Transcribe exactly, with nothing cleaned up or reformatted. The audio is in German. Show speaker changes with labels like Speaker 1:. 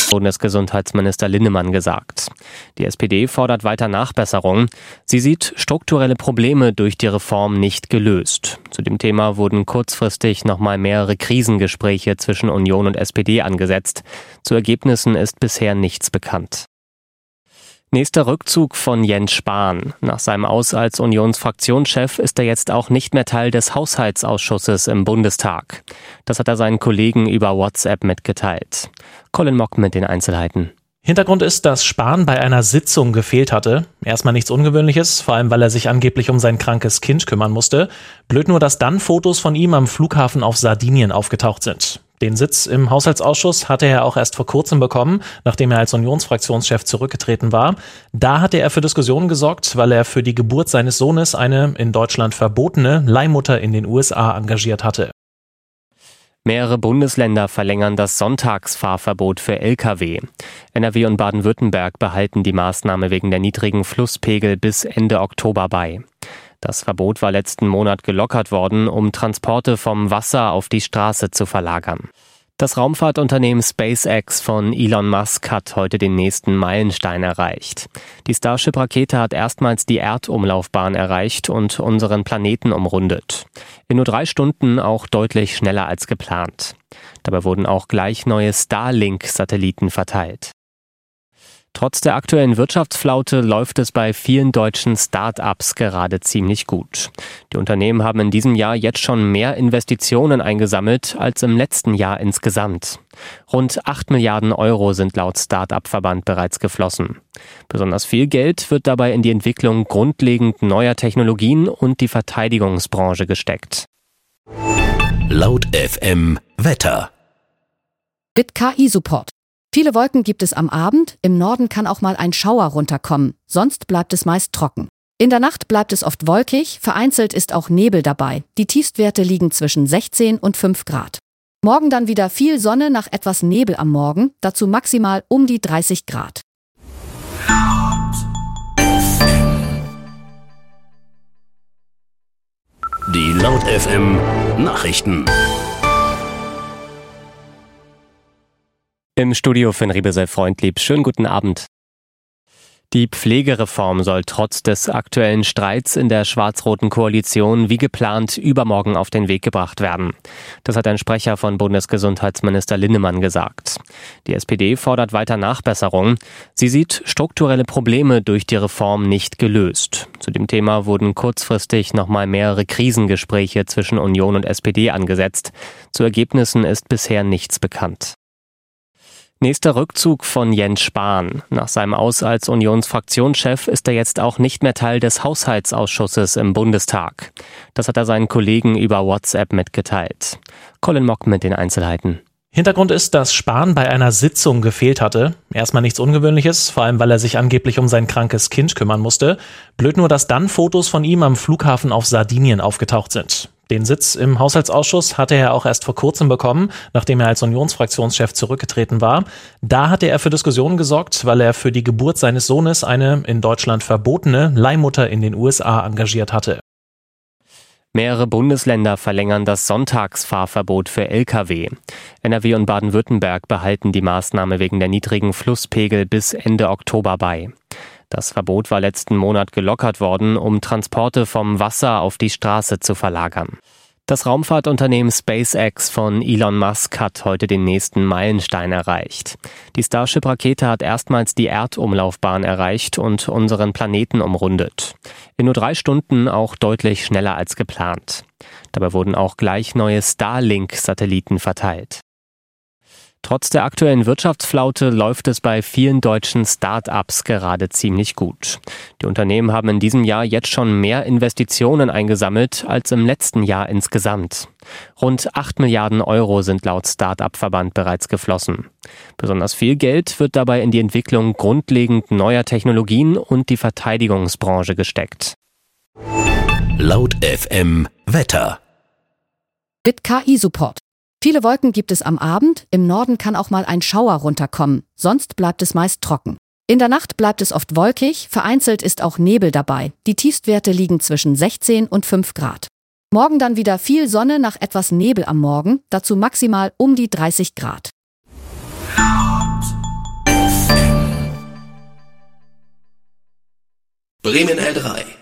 Speaker 1: Bundesgesundheitsminister Linnemann gesagt. Die S P D fordert weiter Nachbesserung. Sie sieht strukturelle Probleme durch die Reform nicht gelöst. Zu dem Thema wurden kurzfristig nochmal mehrere Krisengespräche zwischen Union und S P D angesetzt. Zu Ergebnissen ist bisher nichts bekannt. Nächster Rückzug von Jens Spahn. Nach seinem Aus als Unionsfraktionschef ist er jetzt auch nicht mehr Teil des Haushaltsausschusses im Bundestag. Das hat er seinen Kollegen über WhatsApp mitgeteilt. Colin Mock mit den Einzelheiten.
Speaker 2: Hintergrund ist, dass Spahn bei einer Sitzung gefehlt hatte. Erstmal nichts Ungewöhnliches, vor allem weil er sich angeblich um sein krankes Kind kümmern musste. Blöd nur, dass dann Fotos von ihm am Flughafen auf Sardinien aufgetaucht sind. Den Sitz im Haushaltsausschuss hatte er auch erst vor kurzem bekommen, nachdem er als Unionsfraktionschef zurückgetreten war. Da hatte er für Diskussionen gesorgt, weil er für die Geburt seines Sohnes eine in Deutschland verbotene Leihmutter in den U S A engagiert hatte.
Speaker 1: Mehrere Bundesländer verlängern das Sonntagsfahrverbot für L K W. N R W und Baden-Württemberg behalten die Maßnahme wegen der niedrigen Flusspegel bis Ende Oktober bei. Das Verbot war letzten Monat gelockert worden, um Transporte vom Wasser auf die Straße zu verlagern. Das Raumfahrtunternehmen SpaceX von Elon Musk hat heute den nächsten Meilenstein erreicht. Die Starship-Rakete hat erstmals die Erdumlaufbahn erreicht und unseren Planeten umrundet. In nur drei Stunden auch deutlich schneller als geplant. Dabei wurden auch gleich neue Starlink-Satelliten verteilt. Trotz der aktuellen Wirtschaftsflaute läuft es bei vielen deutschen Start-ups gerade ziemlich gut. Die Unternehmen haben in diesem Jahr jetzt schon mehr Investitionen eingesammelt als im letzten Jahr insgesamt. Rund acht Milliarden Euro sind laut Start-up-Verband bereits geflossen. Besonders viel Geld wird dabei in die Entwicklung grundlegend neuer Technologien und die Verteidigungsbranche gesteckt.
Speaker 3: Laut F M Wetter.
Speaker 4: Mit K I-Support. Viele Wolken gibt es am Abend, im Norden kann auch mal ein Schauer runterkommen, sonst bleibt es meist trocken. In der Nacht bleibt es oft wolkig, vereinzelt ist auch Nebel dabei. Die Tiefstwerte liegen zwischen sechzehn und fünf Grad. Morgen dann wieder viel Sonne nach etwas Nebel am Morgen, dazu maximal um die dreißig Grad.
Speaker 3: Die Laut F M Nachrichten.
Speaker 1: Im Studio Finn Riebesel Freundlieb. Schönen guten Abend. Die Pflegereform soll trotz des aktuellen Streits in der schwarz-roten Koalition wie geplant übermorgen auf den Weg gebracht werden. Das hat ein Sprecher von Bundesgesundheitsminister Linnemann gesagt. Die S P D fordert weiter Nachbesserung. Sie sieht strukturelle Probleme durch die Reform nicht gelöst. Zu dem Thema wurden kurzfristig nochmal mehrere Krisengespräche zwischen Union und S P D angesetzt. Zu Ergebnissen ist bisher nichts bekannt. Nächster Rückzug von Jens Spahn. Nach seinem Aus als Unionsfraktionschef ist er jetzt auch nicht mehr Teil des Haushaltsausschusses im Bundestag. Das hat er seinen Kollegen über WhatsApp mitgeteilt. Colin Mock mit den Einzelheiten.
Speaker 2: Hintergrund ist, dass Spahn bei einer Sitzung gefehlt hatte. Erstmal nichts Ungewöhnliches, vor allem weil er sich angeblich um sein krankes Kind kümmern musste. Blöd nur, dass dann Fotos von ihm am Flughafen auf Sardinien aufgetaucht sind. Den Sitz im Haushaltsausschuss hatte er auch erst vor kurzem bekommen, nachdem er als Unionsfraktionschef zurückgetreten war. Da hatte er für Diskussionen gesorgt, weil er für die Geburt seines Sohnes eine in Deutschland verbotene Leihmutter in den U S A engagiert hatte.
Speaker 1: Mehrere Bundesländer verlängern das Sonntagsfahrverbot für L K W. N R W und Baden-Württemberg behalten die Maßnahme wegen der niedrigen Flusspegel bis Ende Oktober bei. Das Verbot war letzten Monat gelockert worden, um Transporte vom Wasser auf die Straße zu verlagern. Das Raumfahrtunternehmen SpaceX von Elon Musk hat heute den nächsten Meilenstein erreicht. Die Starship-Rakete hat erstmals die Erdumlaufbahn erreicht und unseren Planeten umrundet. In nur drei Stunden auch deutlich schneller als geplant. Dabei wurden auch gleich neue Starlink-Satelliten verteilt. Trotz der aktuellen Wirtschaftsflaute läuft es bei vielen deutschen Start-ups gerade ziemlich gut. Die Unternehmen haben in diesem Jahr jetzt schon mehr Investitionen eingesammelt als im letzten Jahr insgesamt. Rund acht Milliarden Euro sind laut Start-up-Verband bereits geflossen. Besonders viel Geld wird dabei in die Entwicklung grundlegend neuer Technologien und die Verteidigungsbranche gesteckt.
Speaker 3: Laut F M Wetter.
Speaker 4: Mit K I-Support. Viele Wolken gibt es am Abend, im Norden kann auch mal ein Schauer runterkommen, sonst bleibt es meist trocken. In der Nacht bleibt es oft wolkig, vereinzelt ist auch Nebel dabei. Die Tiefstwerte liegen zwischen sechzehn und fünf Grad. Morgen dann wieder viel Sonne nach etwas Nebel am Morgen, dazu maximal um die dreißig Grad.
Speaker 3: Bremen L drei.